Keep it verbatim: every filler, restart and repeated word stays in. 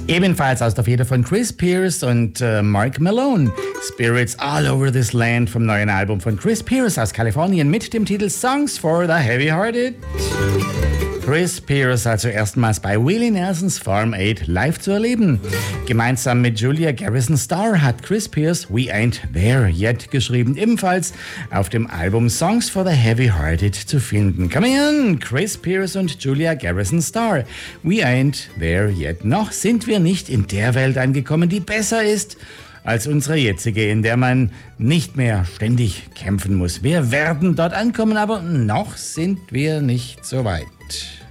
Ebenfalls aus der Feder von Chris Pierce und äh, Mark Malone. Spirits All Over This Land vom neuen Album von Chris Pierce aus Kalifornien mit dem Titel Songs for the Heavy-Hearted. Chris Pierce also erstmals bei Willie Nelsons Farm Aid live zu erleben. Gemeinsam mit Julia Garrison Starr hat Chris Pierce We Ain't There Yet geschrieben, ebenfalls auf dem Album Songs for the Heavy-Hearted zu finden. Come on, Chris Pierce und Julia Garrison Starr. We Ain't There Yet. Noch sind wir nicht in der Welt angekommen, die besser ist als unsere jetzige, in der man nicht mehr ständig kämpfen muss. Wir werden dort ankommen, aber noch sind wir nicht so weit.